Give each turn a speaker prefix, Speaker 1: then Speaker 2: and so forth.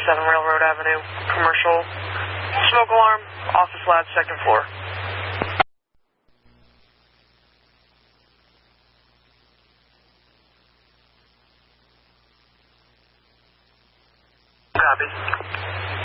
Speaker 1: Railroad Avenue, commercial. Smoke alarm, office lab, second floor. Copy.